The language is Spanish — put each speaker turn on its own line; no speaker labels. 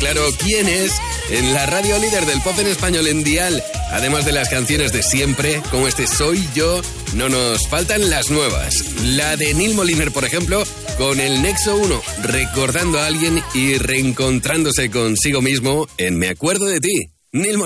claro quién es en la radio líder del pop en español en Dial. Además de las canciones de siempre, como este Soy Yo, no nos faltan las nuevas. La de Neil Moliner, por ejemplo, con el Nexo 1, recordando a alguien y reencontrándose consigo mismo en Me Acuerdo de Ti. Neil Moliner.